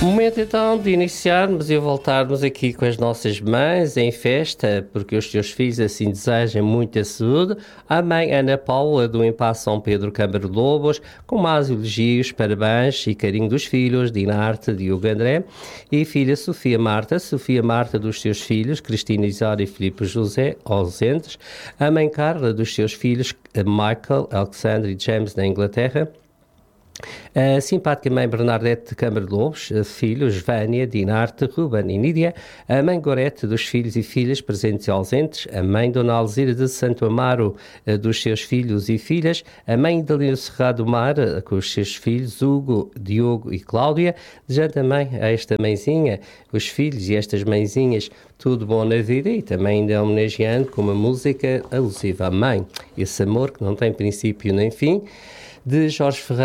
Momento então de iniciarmos e voltarmos aqui com as nossas mães em festa, porque os teus filhos assim desejam muita saúde. A mãe Ana Paula do Impasse São Pedro Câmara de Lobos, com mais elogios, parabéns e carinho dos filhos, Dinarte, Diogo André, e filha Sofia Marta dos seus filhos, Cristina Isário e Filipe José, ausentes. A mãe Carla dos seus filhos, Michael, Alexandre e James da Inglaterra. A simpática mãe Bernadette de Câmara de Lobos, filhos Vânia, Dinarte, Ruben e Nídia, a mãe Gorete dos filhos e filhas presentes e ausentes, a mãe Dona Alzira de Santo Amaro dos seus filhos e filhas, a mãe Idalina Serrado Mar com os seus filhos Hugo, Diogo e Cláudia, já também a esta mãezinha, os filhos e estas mãezinhas, tudo bom na vida e também ainda homenageando com uma música alusiva à mãe, esse amor que não tem princípio nem fim, de Jorge Ferreira.